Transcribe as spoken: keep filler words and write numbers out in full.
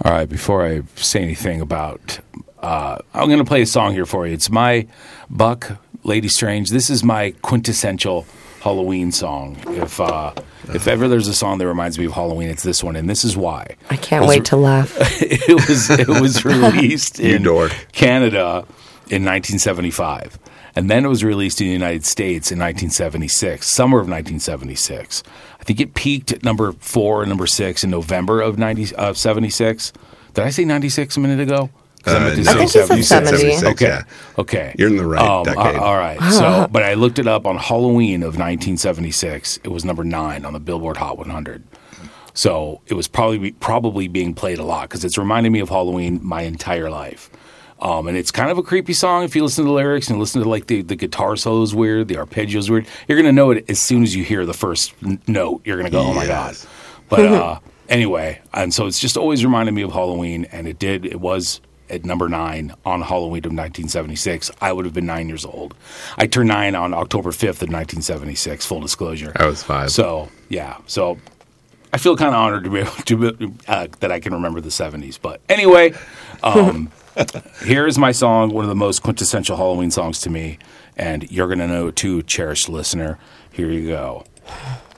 All right, before I say anything about, uh, I'm going to play a song here for you. It's my Buck, Lady Strange. This is my quintessential Halloween song. If uh, if ever there's a song that reminds me of Halloween, it's this one, and this is why. I can't wait re- to laugh. it was it was released in dork. Canada in nineteen seventy-five, and then it was released in the United States in nineteen seventy-six, summer of nineteen seventy-six. I think it peaked at number four and number six in November of ninety, uh, seventy-six. Did I say ninety-six a minute ago? Uh, I think you said seventy. Okay. Yeah. Okay. You're in the right um, decade. Uh, all right. So, but I looked it up on Halloween of nineteen seventy-six. It was number nine on the Billboard Hot one hundred. So it was probably probably being played a lot because it's reminded me of Halloween my entire life. Um, and it's kind of a creepy song if you listen to the lyrics and listen to like the, the guitar solo is weird, the arpeggio is weird. You're going to know it as soon as you hear the first n- note. You're going to go, oh my God. But uh, anyway, and so it's just always reminded me of Halloween, and it did. It was at number nine on Halloween of nineteen seventy-six. I would have been nine years old. I turned nine on October fifth of nineteen seventy-six, full disclosure. I was five. So, yeah. So I feel kind of honored to be able to, uh, that I can remember the seventies. But anyway, um, here's my song, one of the most quintessential Halloween songs to me, and you're going to know it too, cherished listener. Here you go.